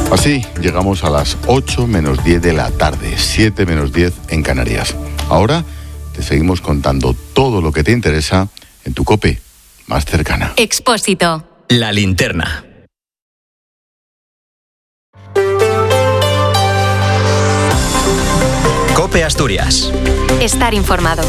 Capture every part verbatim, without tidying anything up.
Así llegamos a las ocho menos diez de la tarde, siete menos diez en Canarias. Ahora te seguimos contando todo lo que te interesa en tu COPE más cercana. Expósito. La linterna. COPE Asturias. Estar informado.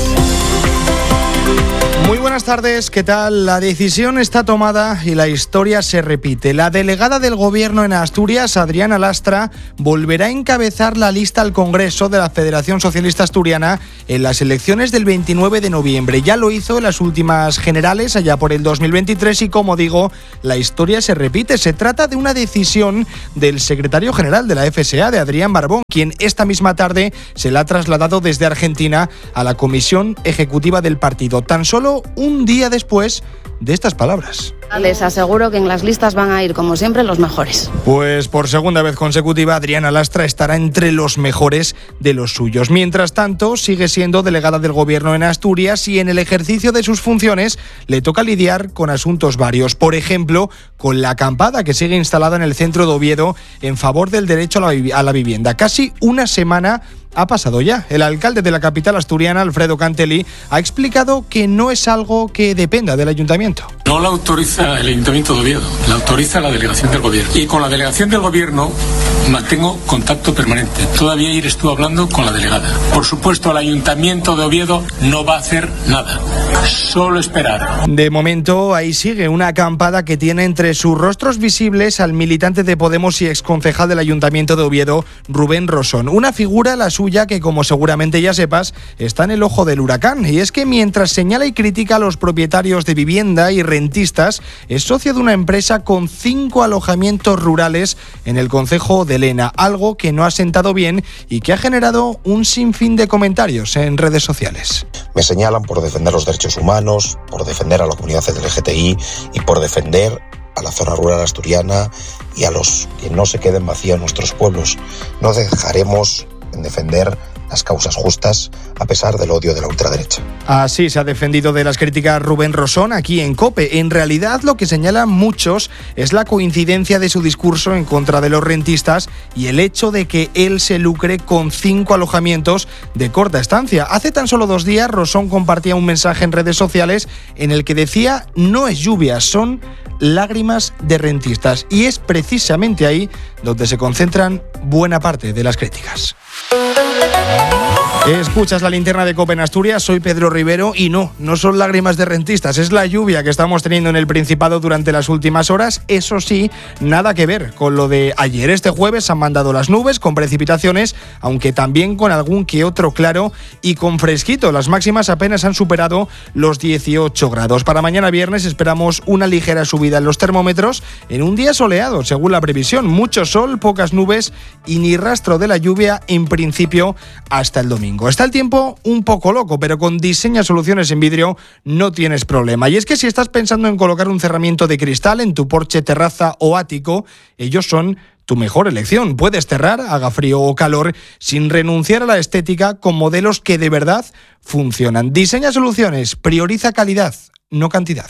Muy buenas tardes, ¿qué tal? La decisión está tomada y la historia se repite. La delegada del Gobierno en Asturias, Adriana Lastra, volverá a encabezar la lista al Congreso de la Federación Socialista Asturiana en las elecciones del veintinueve de noviembre. Ya lo hizo en las últimas generales, allá por el dos mil veintitrés, y como digo, la historia se repite. Se trata de una decisión del secretario general de la F S A, de Adrián Barbón, quien esta misma tarde se la ha trasladado desde Argentina a la Comisión Ejecutiva del partido. Tan solo un día después de estas palabras. Les aseguro que en las listas van a ir, como siempre, los mejores. Pues por segunda vez consecutiva, Adriana Lastra estará entre los mejores de los suyos. Mientras tanto, sigue siendo delegada del Gobierno en Asturias y en el ejercicio de sus funciones le toca lidiar con asuntos varios. Por ejemplo, con la acampada que sigue instalada en el centro de Oviedo en favor del derecho a la, vi- a la vivienda. Casi una semana ha pasado ya. El alcalde de la capital asturiana, Alfredo Cantelli, ha explicado que no es algo que dependa del ayuntamiento. No la autoriza el Ayuntamiento de Oviedo, la autoriza la delegación del Gobierno. Y con la delegación del Gobierno mantengo contacto permanente. Todavía ayer estuve hablando con la delegada. Por supuesto, el Ayuntamiento de Oviedo no va a hacer nada, solo esperar. De momento, ahí sigue una acampada que tiene entre sus rostros visibles al militante de Podemos y exconcejal del Ayuntamiento de Oviedo, Rubén Rosón. Una figura, la suya, que como seguramente ya sepas, está en el ojo del huracán. Y es que mientras señala y critica a los propietarios de vivienda y rentistas, es socio de una empresa con cinco alojamientos rurales en el concejo de Lena, algo que no ha sentado bien y que ha generado un sinfín de comentarios en redes sociales. Me señalan por defender los derechos humanos, por defender a la comunidad L G T I y por defender a la zona rural asturiana y a los que no se queden vacíos nuestros pueblos. No dejaremos en defender las causas justas a pesar del odio de la ultraderecha. Así se ha defendido de las críticas Rubén Rosón aquí en COPE. En realidad, lo que señalan muchos es la coincidencia de su discurso en contra de los rentistas y el hecho de que él se lucre con cinco alojamientos de corta estancia. Hace tan solo dos días, Rosón compartía un mensaje en redes sociales en el que decía: no es lluvia, son lágrimas de rentistas. Y es precisamente ahí donde se concentran buena parte de las críticas. Escuchas la linterna de COPE en Asturias, soy Pedro Rivero y no, no son lágrimas de rentistas, es la lluvia que estamos teniendo en el Principado durante las últimas horas. Eso sí, nada que ver con lo de ayer. Este jueves han mandado las nubes con precipitaciones, aunque también con algún que otro claro y con fresquito. Las máximas apenas han superado los dieciocho grados. Para mañana viernes esperamos una ligera subida en los termómetros en un día soleado, según la previsión. Mucho sol, pocas nubes y ni rastro de la lluvia en principio hasta el domingo. Está el tiempo un poco loco, pero con Diseña Soluciones en Vidrio no tienes problema. Y es que si estás pensando en colocar un cerramiento de cristal en tu porche, terraza o ático, ellos son tu mejor elección. Puedes cerrar, haga frío o calor, sin renunciar a la estética, con modelos que de verdad funcionan. Diseña Soluciones, prioriza calidad, no cantidad.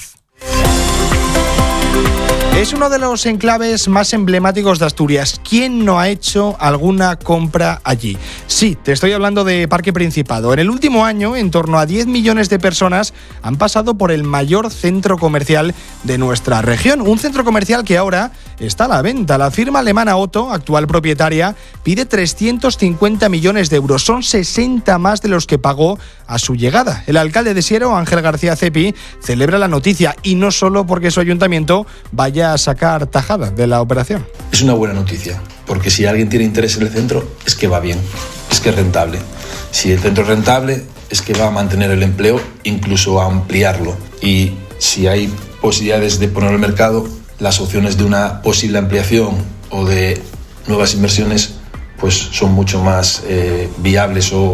Es uno de los enclaves más emblemáticos de Asturias. ¿Quién no ha hecho alguna compra allí? Sí, te estoy hablando de Parque Principado. En el último año, en torno a diez millones de personas han pasado por el mayor centro comercial de nuestra región. Un centro comercial que ahora está a la venta. La firma alemana Otto, actual propietaria, pide trescientos cincuenta millones de euros. Son sesenta más de los que pagó a su llegada. El alcalde de Siero, Ángel García Cepi, celebra la noticia, y no solo porque su ayuntamiento vaya a sacar tajada de la operación. Es una buena noticia, porque si alguien tiene interés en el centro, es que va bien, es que es rentable. Si el centro es rentable, es que va a mantener el empleo, incluso a ampliarlo. Y si hay posibilidades de ponerlo al mercado, las opciones de una posible ampliación o de nuevas inversiones pues son mucho más eh, viables o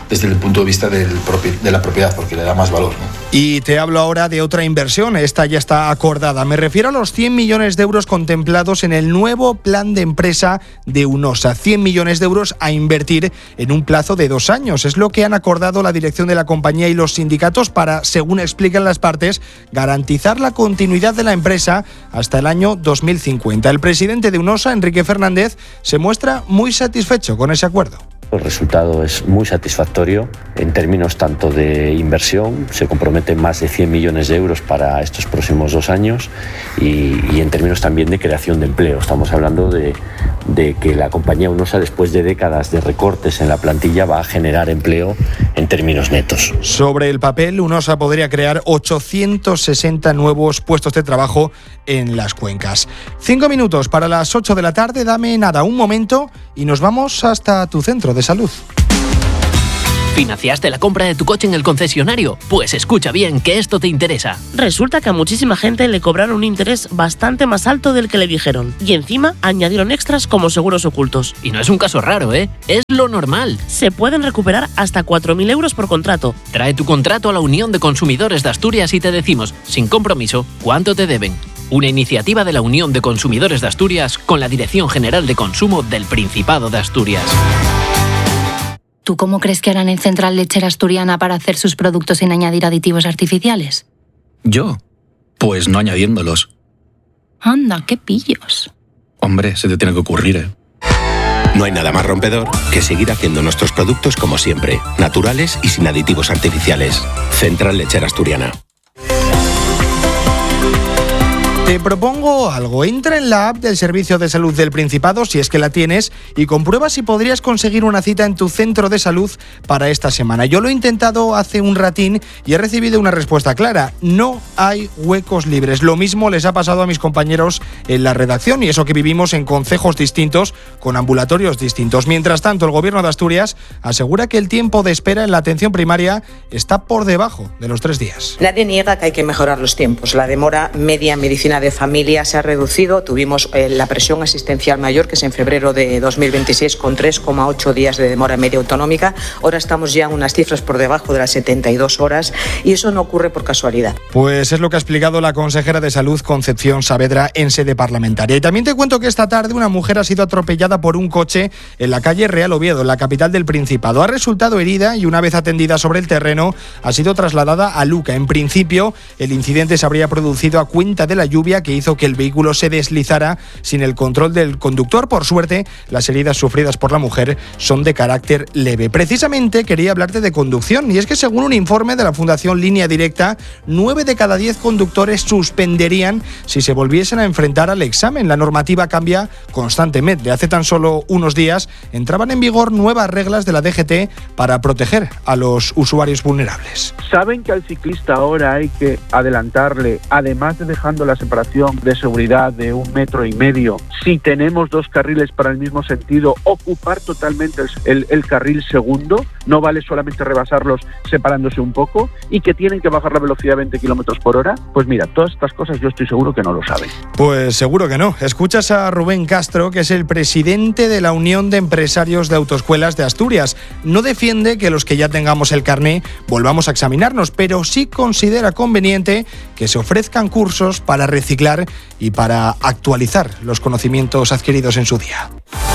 desde el punto de vista del propi- de la propiedad, porque le da más valor, ¿no? Y te hablo ahora de otra inversión, esta ya está acordada. Me refiero a los cien millones de euros contemplados en el nuevo plan de empresa de UNOSA. cien millones de euros a invertir en un plazo de dos años. Es lo que han acordado la dirección de la compañía y los sindicatos para, según explican las partes, garantizar la continuidad de la empresa hasta el año dos mil cincuenta. El presidente de UNOSA, Enrique Fernández, se muestra muy satisfecho con ese acuerdo. El resultado es muy satisfactorio en términos tanto de inversión, se comprometen más de cien millones de euros para estos próximos dos años y, y en términos también de creación de empleo. Estamos hablando de, de que la compañía UNOSA, después de décadas de recortes en la plantilla, va a generar empleo en términos netos. Sobre el papel, UNOSA podría crear ochocientos sesenta nuevos puestos de trabajo en las cuencas. Cinco minutos para las ocho de la tarde, dame nada, un momento y nos vamos hasta tu centro de salud. ¿Financiaste la compra de tu coche en el concesionario? Pues escucha bien, que esto te interesa. Resulta que a muchísima gente le cobraron un interés bastante más alto del que le dijeron. Y encima añadieron extras como seguros ocultos. Y no es un caso raro, ¿eh? Es lo normal. Se pueden recuperar hasta cuatro mil euros por contrato. Trae tu contrato a la Unión de Consumidores de Asturias y te decimos, sin compromiso, cuánto te deben. Una iniciativa de la Unión de Consumidores de Asturias con la Dirección General de Consumo del Principado de Asturias. ¿Tú cómo crees que harán en Central Lechera Asturiana para hacer sus productos sin añadir aditivos artificiales? ¿Yo? Pues no añadiéndolos. Anda, qué pillos. Hombre, se te tiene que ocurrir, ¿eh? No hay nada más rompedor que seguir haciendo nuestros productos como siempre, naturales y sin aditivos artificiales. Central Lechera Asturiana. Te propongo algo. Entra en la app del Servicio de Salud del Principado, si es que la tienes, y comprueba si podrías conseguir una cita en tu centro de salud para esta semana. Yo lo he intentado hace un ratín y he recibido una respuesta clara. No hay huecos libres. Lo mismo les ha pasado a mis compañeros en la redacción, y eso que vivimos en concejos distintos, con ambulatorios distintos. Mientras tanto, el Gobierno de Asturias asegura que el tiempo de espera en la atención primaria está por debajo de los tres días. Nadie niega que hay que mejorar los tiempos. La demora media en medicina de familia se ha reducido. Tuvimos eh, la presión asistencial mayor, que es en febrero de dos mil veintiséis, con tres coma ocho días de demora media autonómica. Ahora estamos ya en unas cifras por debajo de las setenta y dos horas, y eso no ocurre por casualidad. Pues es lo que ha explicado la consejera de Salud, Concepción Saavedra, en sede parlamentaria. Y también te cuento que esta tarde una mujer ha sido atropellada por un coche en la calle Real Oviedo, en la capital del Principado. Ha resultado herida y, una vez atendida sobre el terreno, ha sido trasladada a Luca. En principio, el incidente se habría producido a cuenta de la lluvia que hizo que el vehículo se deslizara sin el control del conductor. Por suerte, las heridas sufridas por la mujer son de carácter leve. Precisamente quería hablarte de conducción, y es que según un informe de la Fundación Línea Directa, nueve de cada diez conductores suspenderían si se volviesen a enfrentar al examen. La normativa cambia constantemente. Hace tan solo unos días entraban en vigor nuevas reglas de la D G T para proteger a los usuarios vulnerables. ¿Saben que al ciclista ahora hay que adelantarle, además de dejando la separación de seguridad de un metro y medio, si tenemos dos carriles para el mismo sentido, ocupar totalmente el, el, el carril segundo? No vale solamente rebasarlos separándose un poco, y que tienen que bajar la velocidad a veinte kilómetros por hora. Pues mira, todas estas cosas yo estoy seguro que no lo saben. Pues seguro que no. Escuchas a Rubén Castro, que es el presidente de la Unión de Empresarios de Autoescuelas de Asturias. No defiende que los que ya tengamos el carné volvamos a examinarnos, pero sí considera conveniente que se ofrezcan cursos para reciclar y para actualizar los conocimientos adquiridos en su día.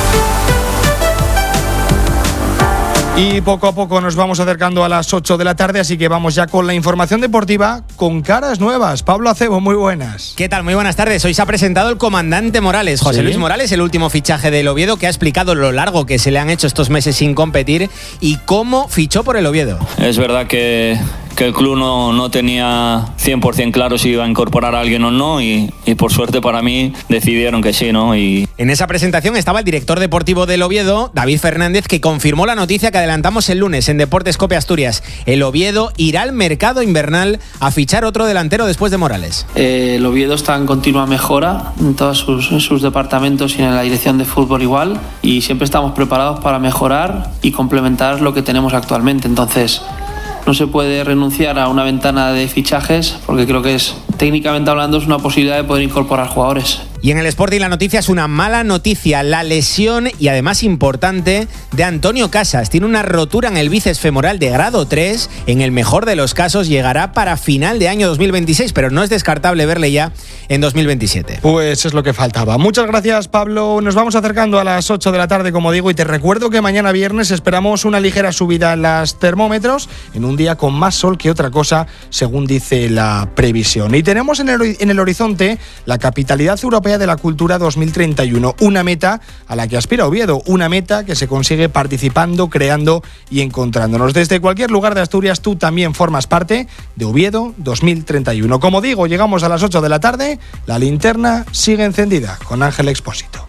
Y poco a poco nos vamos acercando a las ocho de la tarde, así que vamos ya con la información deportiva con caras nuevas. Pablo Acebo, muy buenas. ¿Qué tal? Muy buenas tardes. Hoy se ha presentado el comandante Morales, José ¿Sí? Luis Morales, el último fichaje del Oviedo, que ha explicado lo largo que se le han hecho estos meses sin competir y cómo fichó por el Oviedo. Es verdad que... que el club no, no tenía cien por ciento claro si iba a incorporar a alguien o no, y, y por suerte para mí decidieron que sí, ¿no? Y... En esa presentación estaba el director deportivo del Oviedo, David Fernández, que confirmó la noticia que adelantamos el lunes en Deportes Cope Asturias. El Oviedo irá al mercado invernal a fichar otro delantero después de Morales. Eh, el Oviedo está en continua mejora en todos sus, en sus departamentos y en la dirección de fútbol igual, y siempre estamos preparados para mejorar y complementar lo que tenemos actualmente. Entonces, no se puede renunciar a una ventana de fichajes, porque creo que es, técnicamente hablando, es una posibilidad de poder incorporar jugadores. Y en el Sporting la noticia es una mala noticia, la lesión y además importante de Antonio Casas. Tiene una rotura en el bíceps femoral de grado tres, en el mejor de los casos llegará para final de año dos mil veintiséis, pero no es descartable verle ya en dos mil veintisiete. Pues es lo que faltaba. Muchas gracias, Pablo. Nos vamos acercando a las ocho de la tarde, como digo, y te recuerdo que mañana viernes esperamos una ligera subida en los termómetros, en un día con más sol que otra cosa, según dice la previsión. Y tenemos en el, en el horizonte la capitalidad europea de la cultura dos mil treinta y uno, una meta a la que aspira Oviedo, una meta que se consigue participando, creando y encontrándonos. Desde cualquier lugar de Asturias tú también formas parte de Oviedo dos mil treinta y uno. Como digo, llegamos a las ocho de la tarde, la linterna sigue encendida con Ángel Expósito.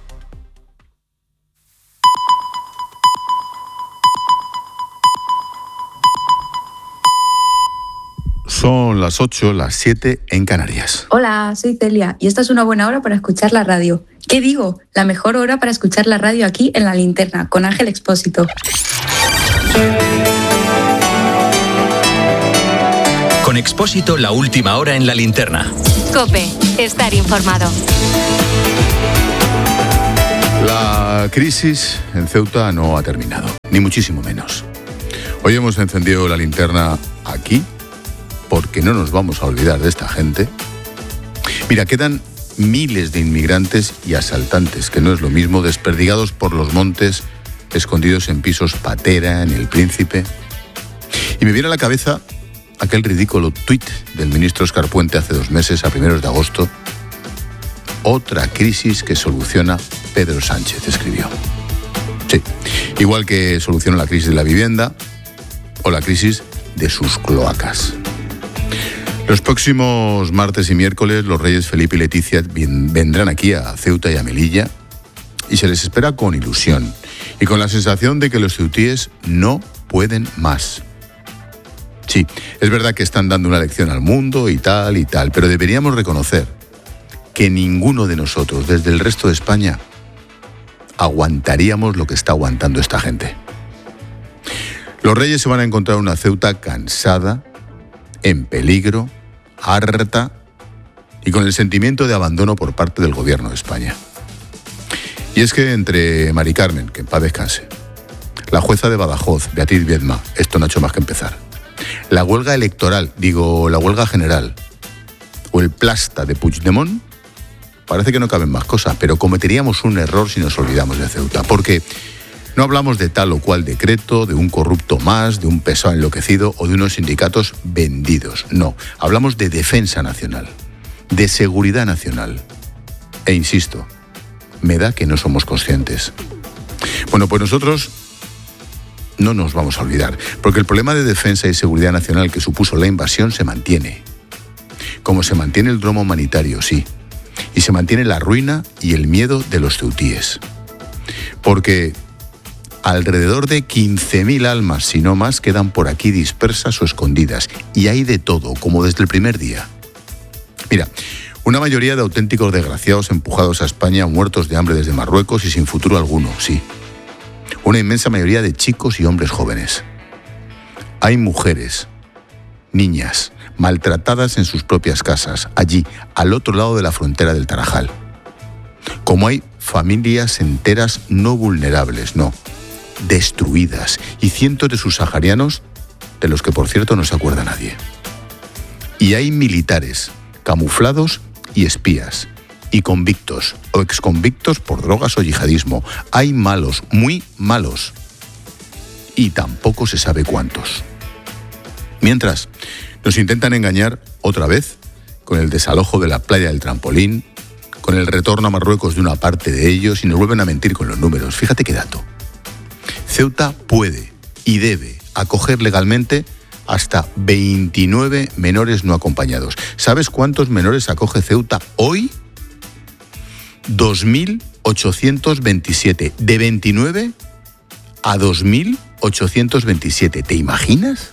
Son las ocho, las siete en Canarias. Hola, soy Celia y esta es una buena hora para escuchar la radio. ¿Qué digo? La mejor hora para escuchar la radio aquí en La Linterna, con Ángel Expósito. Con Expósito, la última hora en La Linterna. COPE, estar informado. La crisis en Ceuta no ha terminado, ni muchísimo menos. Hoy hemos encendido la linterna aquí, porque no nos vamos a olvidar de esta gente. Mira, quedan miles de inmigrantes y asaltantes, que no es lo mismo, desperdigados por los montes, escondidos en pisos patera, en El Príncipe. Y me viene a la cabeza aquel ridículo tuit del ministro Óscar Puente hace dos meses, a primeros de agosto. Otra crisis que soluciona Pedro Sánchez, escribió. Sí, igual que soluciona la crisis de la vivienda o la crisis de sus cloacas. Los próximos martes y miércoles los reyes Felipe y Leticia vendrán aquí a Ceuta y a Melilla y se les espera con ilusión y con la sensación de que los ceutíes no pueden más. Sí, es verdad que están dando una lección al mundo y tal y tal, pero deberíamos reconocer que ninguno de nosotros, desde el resto de España, aguantaríamos lo que está aguantando esta gente. Los reyes se van a encontrar una Ceuta cansada, en peligro, harta y con el sentimiento de abandono por parte del gobierno de España. Y es que entre Mari Carmen, que en paz descanse, la jueza de Badajoz, Beatriz Viedma, esto no ha hecho más que empezar, la huelga electoral, digo, la huelga general, o el plasta de Puigdemont, parece que no caben más cosas, pero cometeríamos un error si nos olvidamos de Ceuta, porque no hablamos de tal o cual decreto, de un corrupto más, de un pesado enloquecido o de unos sindicatos vendidos. No, hablamos de defensa nacional, de seguridad nacional. E insisto, me da que no somos conscientes. Bueno, pues nosotros no nos vamos a olvidar, porque el problema de defensa y seguridad nacional que supuso la invasión se mantiene. Como se mantiene el drama humanitario, sí. Y se mantiene la ruina y el miedo de los ceutíes. Porque alrededor de quince mil almas, si no más, quedan por aquí dispersas o escondidas. Y hay de todo, como desde el primer día. Mira, una mayoría de auténticos desgraciados empujados a España, muertos de hambre desde Marruecos y sin futuro alguno, sí. Una inmensa mayoría de chicos y hombres jóvenes. Hay mujeres, niñas, maltratadas en sus propias casas, allí, al otro lado de la frontera del Tarajal. Como hay familias enteras no vulnerables, no, destruidas, y cientos de subsaharianos, de los que por cierto no se acuerda nadie. Y hay militares, camuflados y espías, y convictos o exconvictos por drogas o yihadismo. Hay malos, muy malos, y tampoco se sabe cuántos. Mientras, nos intentan engañar otra vez con el desalojo de la playa del Trampolín, con el retorno a Marruecos de una parte de ellos, y nos vuelven a mentir con los números. Fíjate qué dato. Ceuta puede y debe acoger legalmente hasta veintinueve menores no acompañados. ¿Sabes cuántos menores acoge Ceuta hoy? dos mil ochocientos veintisiete. De veintinueve a dos mil ochocientos veintisiete. ¿Te imaginas?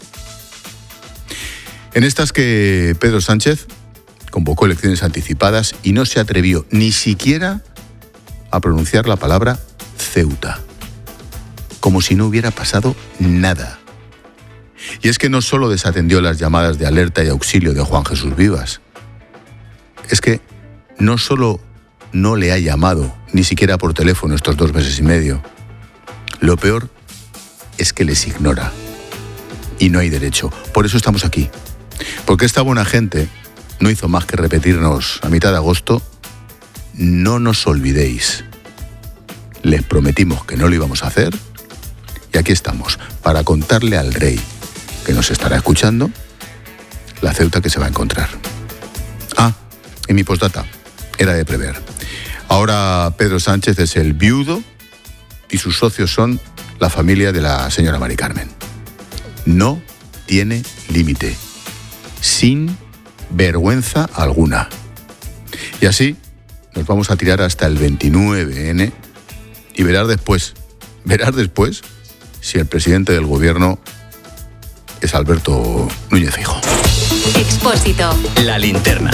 En estas que Pedro Sánchez convocó elecciones anticipadas y no se atrevió ni siquiera a pronunciar la palabra Ceuta, como si no hubiera pasado nada. Y es que no solo desatendió las llamadas de alerta y auxilio de Juan Jesús Vivas, es que no solo no le ha llamado, ni siquiera por teléfono estos dos meses y medio. Lo peor es que les ignora. Y no hay derecho. Por eso estamos aquí. Porque esta buena gente no hizo más que repetirnos a mitad de agosto: no nos olvidéis. Les prometimos que no lo íbamos a hacer. Y aquí estamos, para contarle al rey, que nos estará escuchando, la Ceuta que se va a encontrar. Ah, y mi postdata era de prever. Ahora Pedro Sánchez es el viudo y sus socios son la familia de la señora Mari Carmen. No tiene límite, sin vergüenza alguna. Y así nos vamos a tirar hasta el veintinueve ene y verás después, verás después si el presidente del gobierno es Alberto Núñez Feijóo. Expósito. La linterna.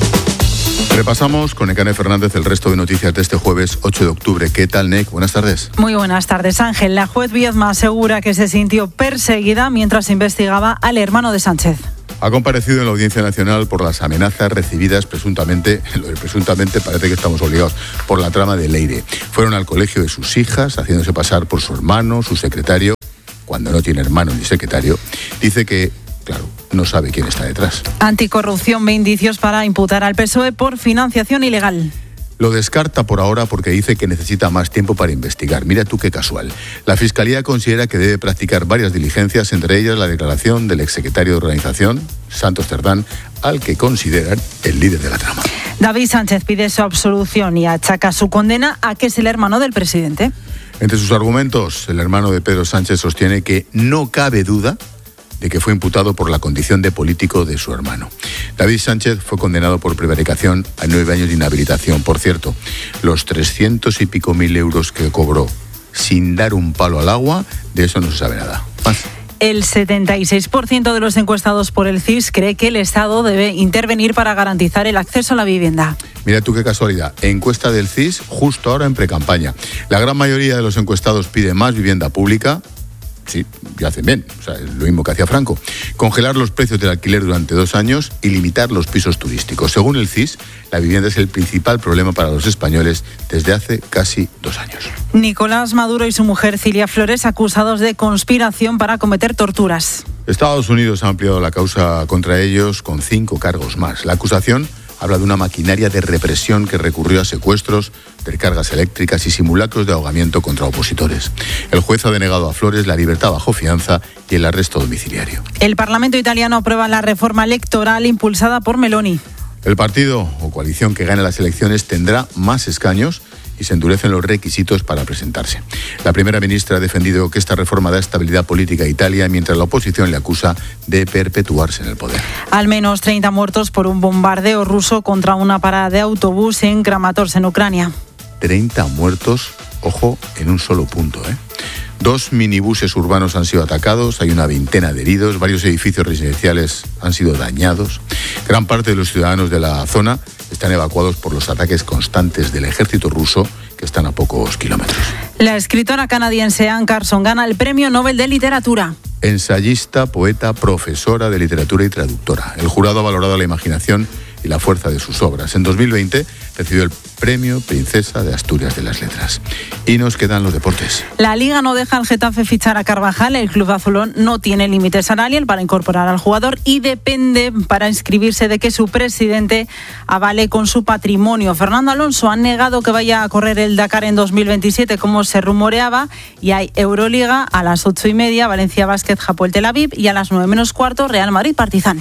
Repasamos con Nekane Fernández el resto de noticias de este jueves ocho de octubre. ¿Qué tal, Nek? Buenas tardes. Muy buenas tardes, Ángel. La juez Viedma asegura que se sintió perseguida mientras investigaba al hermano de Sánchez. Ha comparecido en la Audiencia Nacional por las amenazas recibidas presuntamente, lo de presuntamente parece que estamos obligados, por la trama de Leire. Fueron al colegio de sus hijas, haciéndose pasar por su hermano, su secretario, cuando no tiene hermano ni secretario. Dice que, claro, no sabe quién está detrás. Anticorrupción ve indicios para imputar al P S O E por financiación ilegal. Lo descarta por ahora porque dice que necesita más tiempo para investigar. Mira tú qué casual. La Fiscalía considera que debe practicar varias diligencias, entre ellas la declaración del exsecretario de organización, Santos Cerdán, al que consideran el líder de la trama. David Sánchez pide su absolución y achaca su condena a que es el hermano del presidente. Entre sus argumentos, el hermano de Pedro Sánchez sostiene que no cabe duda de que fue imputado por la condición de político de su hermano. David Sánchez fue condenado por prevaricación a nueve años de inhabilitación. Por cierto, los trescientos y pico mil euros que cobró sin dar un palo al agua, de eso no se sabe nada. Más. El setenta y seis por ciento de los encuestados por el C I S cree que el Estado debe intervenir para garantizar el acceso a la vivienda. Mira tú qué casualidad. Encuesta del C I S justo ahora en precampaña. La gran mayoría de los encuestados pide más vivienda pública. Sí, ya hacen bien, o sea, es lo mismo que hacía Franco. Congelar los precios del alquiler durante dos años y limitar los pisos turísticos. Según el C I S, la vivienda es el principal problema para los españoles desde hace casi dos años. Nicolás Maduro y su mujer Cilia Flores acusados de conspiración para cometer torturas. Estados Unidos ha ampliado la causa contra ellos con cinco cargos más. La acusación habla de una maquinaria de represión que recurrió a secuestros, descargas eléctricas y simulacros de ahogamiento contra opositores. El juez ha denegado a Flores la libertad bajo fianza y el arresto domiciliario. El Parlamento italiano aprueba la reforma electoral impulsada por Meloni. El partido o coalición que gane las elecciones tendrá más escaños y se endurecen los requisitos para presentarse. La primera ministra ha defendido que esta reforma da estabilidad política a Italia, mientras la oposición le acusa de perpetuarse en el poder. Al menos treinta muertos por un bombardeo ruso contra una parada de autobús en Kramatorsk, en Ucrania. treinta muertos, ojo, en un solo punto, ¿eh? Dos minibuses urbanos han sido atacados, hay una veintena de heridos, varios edificios residenciales han sido dañados. Gran parte de los ciudadanos de la zona están evacuados por los ataques constantes del ejército ruso, que están a pocos kilómetros. La escritora canadiense Anne Carson gana el Premio Nobel de Literatura. Ensayista, poeta, profesora de literatura y traductora. El jurado ha valorado la imaginación y la fuerza de sus obras. En dos mil veinte recibió el Premio Princesa de Asturias de las Letras. Y nos quedan los deportes. La Liga no deja al Getafe fichar a Carvajal. El club azulón no tiene límite salarial para incorporar al jugador y depende para inscribirse de que su presidente avale con su patrimonio. Fernando Alonso ha negado que vaya a correr el Dakar en dos mil veintisiete como se rumoreaba, y hay Euroliga a las ocho y media, Valencia Basket Hapoel Tel Aviv, y a las nueve menos cuarto Real Madrid Partizan.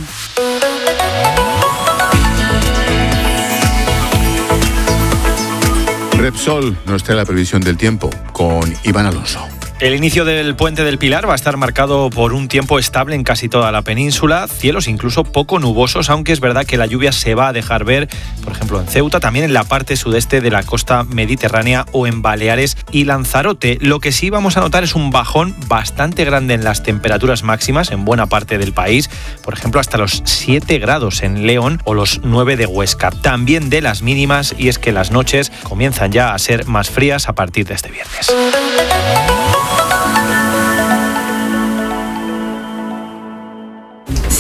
Repsol nos trae la previsión del tiempo con Iván Alonso. El inicio del Puente del Pilar va a estar marcado por un tiempo estable en casi toda la península, cielos incluso poco nubosos, aunque es verdad que la lluvia se va a dejar ver, por ejemplo en Ceuta, también en la parte sudeste de la costa mediterránea o en Baleares y Lanzarote. Lo que sí vamos a notar es un bajón bastante grande en las temperaturas máximas en buena parte del país, por ejemplo hasta los siete grados en León o los nueve de Huesca. También de las mínimas, y es que las noches comienzan ya a ser más frías a partir de este viernes.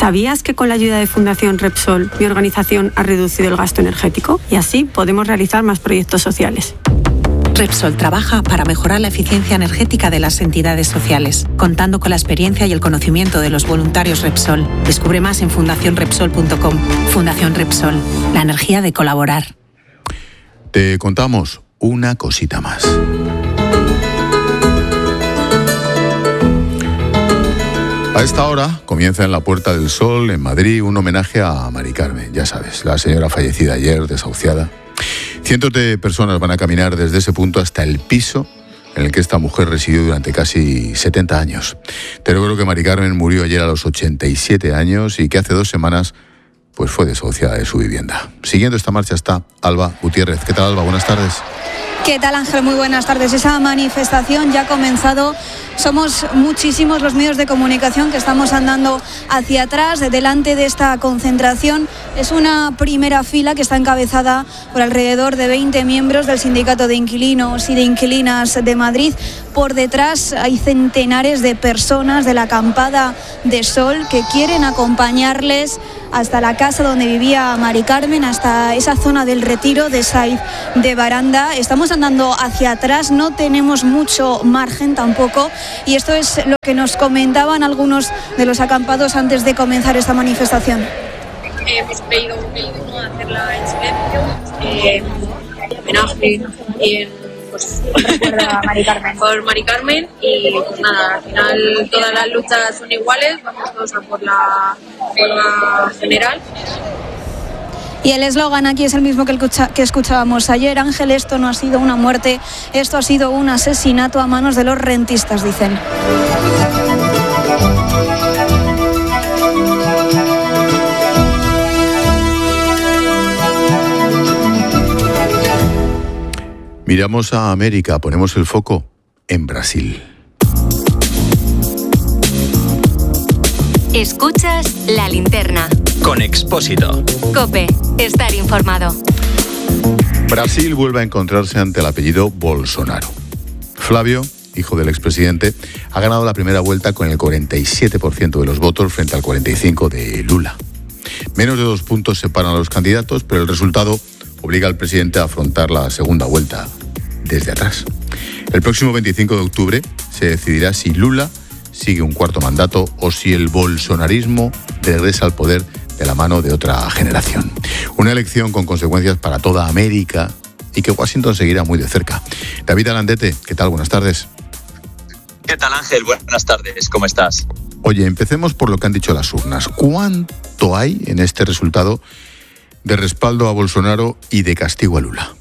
¿Sabías que con la ayuda de Fundación Repsol, mi organización ha reducido el gasto energético? Y así podemos realizar más proyectos sociales. Repsol trabaja para mejorar la eficiencia energética de las entidades sociales, contando con la experiencia y el conocimiento de los voluntarios Repsol. Descubre más en fundación repsol punto com. Fundación Repsol, la energía de colaborar. Te contamos una cosita más. A esta hora comienza en la Puerta del Sol, en Madrid, un homenaje a Mari Carmen, ya sabes, la señora fallecida ayer, desahuciada. Cientos de personas van a caminar desde ese punto hasta el piso en el que esta mujer residió durante casi setenta años. Te recuerdo que Mari Carmen murió ayer a los ochenta y siete años y que hace dos semanas pues fue desahuciada de su vivienda. Siguiendo esta marcha está Alba Gutiérrez. ¿Qué tal, Alba? Buenas tardes. ¿Qué tal, Ángel? Muy buenas tardes. Esa manifestación ya ha comenzado. Somos muchísimos los medios de comunicación que estamos andando hacia atrás, delante de esta concentración. Es una primera fila que está encabezada por alrededor de veinte miembros del Sindicato de Inquilinos y de Inquilinas de Madrid. Por detrás hay centenares de personas de la acampada de Sol que quieren acompañarles hasta la casa donde vivía Mari Carmen, hasta esa zona del Retiro de Saiz de Baranda. Estamos andando hacia atrás, no tenemos mucho margen tampoco, y esto es lo que nos comentaban algunos de los acampados antes de comenzar esta manifestación. Hemos pedido, pedido hacerla en silencio, eh, homenaje y pues recuerda a Mari Carmen. Por Mari Carmen, y pues nada, al final todas las luchas son iguales, vamos todos a por la huelga general. Y el eslogan aquí es el mismo que, el que escuchábamos ayer. Ángel, esto no ha sido una muerte, esto ha sido un asesinato a manos de los rentistas, dicen. Miramos a América, ponemos el foco en Brasil. Escuchas La Linterna. Con Expósito. COPE. Estar informado. Brasil vuelve a encontrarse ante el apellido Bolsonaro. Flávio, hijo del expresidente, ha ganado la primera vuelta con el cuarenta y siete por ciento de los votos frente al cuarenta y cinco por ciento de Lula. Menos de dos puntos separan a los candidatos, pero el resultado obliga al presidente a afrontar la segunda vuelta desde atrás. El próximo veinticinco de octubre se decidirá si Lula sigue un cuarto mandato o si el bolsonarismo regresa al poder de la mano de otra generación. Una elección con consecuencias para toda América y que Washington seguirá muy de cerca. David Alandete, ¿qué tal? Buenas tardes. ¿Qué tal, Ángel? Buenas tardes, ¿cómo estás? Oye, empecemos por lo que han dicho las urnas. ¿Cuánto hay en este resultado de respaldo a Bolsonaro y de castigo a Lula?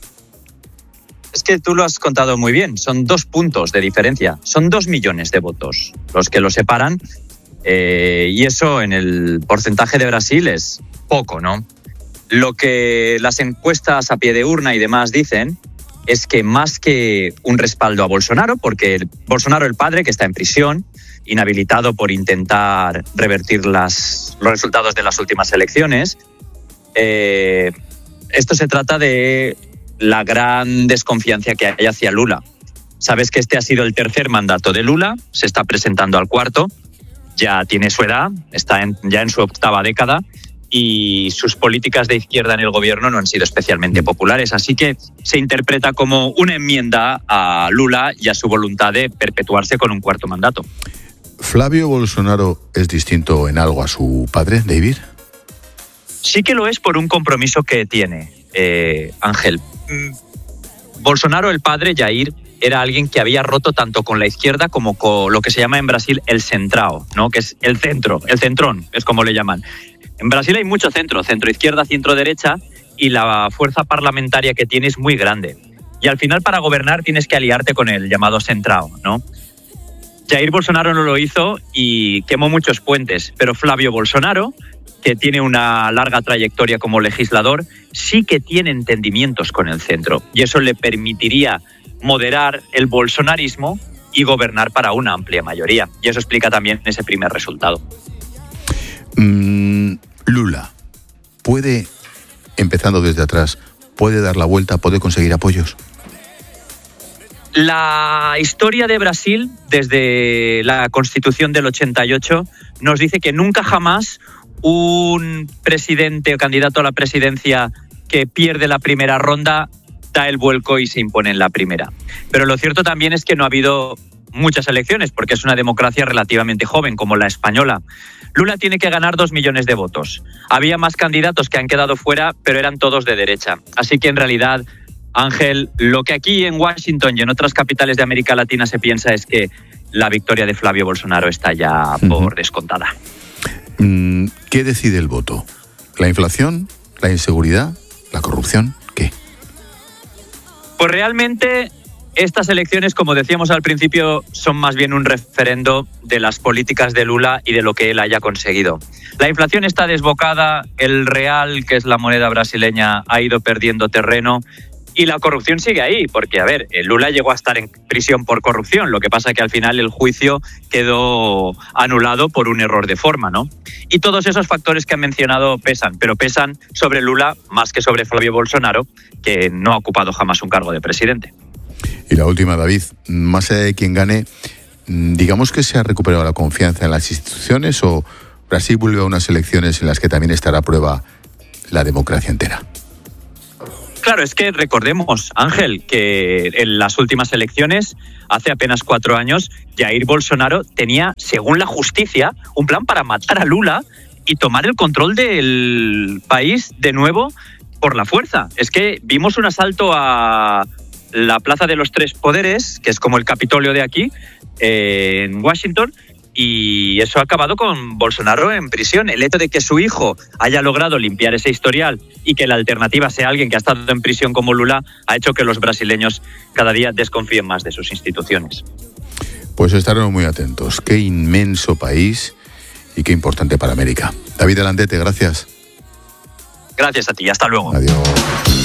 Es que tú lo has contado muy bien, son dos puntos de diferencia, son dos millones de votos los que lo separan, eh, y eso en el porcentaje de Brasil es poco, ¿no? Lo que las encuestas a pie de urna y demás dicen es que más que un respaldo a Bolsonaro, porque el, Bolsonaro el padre, que está en prisión, inhabilitado por intentar revertir las, los resultados de las últimas elecciones, eh, esto se trata de la gran desconfianza que hay hacia Lula. Sabes que este ha sido el tercer mandato de Lula, se está presentando al cuarto, ya tiene su edad, está en, ya en su octava década y sus políticas de izquierda en el gobierno no han sido especialmente populares, así que se interpreta como una enmienda a Lula y a su voluntad de perpetuarse con un cuarto mandato. ¿Flávio Bolsonaro es distinto en algo a su padre, David? Sí que lo es por un compromiso que tiene, eh, Ángel. Bolsonaro, el padre, Jair, era alguien que había roto tanto con la izquierda como con lo que se llama en Brasil el centrao, ¿no? Que es el centro, el centrón, es como le llaman. En Brasil hay mucho centro, centro-izquierda, centro-derecha, y la fuerza parlamentaria que tiene es muy grande. Y al final, para gobernar, tienes que aliarte con el llamado centrao, ¿no? Jair Bolsonaro no lo hizo y quemó muchos puentes, pero Flávio Bolsonaro, que tiene una larga trayectoria como legislador, sí que tiene entendimientos con el centro. Y eso le permitiría moderar el bolsonarismo y gobernar para una amplia mayoría. Y eso explica también ese primer resultado. Mm, Lula, ¿puede, empezando desde atrás, puede dar la vuelta, puede conseguir apoyos? La historia de Brasil, desde la Constitución del ochenta y ocho, nos dice que nunca jamás un presidente o candidato a la presidencia que pierde la primera ronda, da el vuelco y se impone en la primera. Pero lo cierto también es que no ha habido muchas elecciones, porque es una democracia relativamente joven, como la española. Lula tiene que ganar dos millones de votos. Había más candidatos que han quedado fuera, pero eran todos de derecha. Así que en realidad, Ángel, lo que aquí en Washington y en otras capitales de América Latina se piensa es que la victoria de Flavio Bolsonaro está ya por uh-huh. descontada. ¿Qué decide el voto? ¿La inflación? ¿La inseguridad? ¿La corrupción? ¿Qué? Pues realmente estas elecciones, como decíamos al principio, son más bien un referendo de las políticas de Lula y de lo que él haya conseguido. La inflación está desbocada, el real, que es la moneda brasileña, ha ido perdiendo terreno y la corrupción sigue ahí, porque, a ver, Lula llegó a estar en prisión por corrupción, lo que pasa que al final el juicio quedó anulado por un error de forma, ¿no? Y todos esos factores que han mencionado pesan, pero pesan sobre Lula más que sobre Flavio Bolsonaro, que no ha ocupado jamás un cargo de presidente. Y la última, David, más allá de quien gane, digamos que se ha recuperado la confianza en las instituciones o Brasil vuelve a unas elecciones en las que también estará a prueba la democracia entera. Claro, es que recordemos, Ángel, que en las últimas elecciones, hace apenas cuatro años, Jair Bolsonaro tenía, según la justicia, un plan para matar a Lula y tomar el control del país de nuevo por la fuerza. Es que vimos un asalto a la Plaza de los Tres Poderes, que es como el Capitolio de aquí, eh, en Washington, y eso ha acabado con Bolsonaro en prisión. El hecho de que su hijo haya logrado limpiar ese historial y que la alternativa sea alguien que ha estado en prisión como Lula ha hecho que los brasileños cada día desconfíen más de sus instituciones. Pues estaremos muy atentos. Qué inmenso país y qué importante para América. David Alandete, gracias. Gracias a ti, hasta luego. Adiós.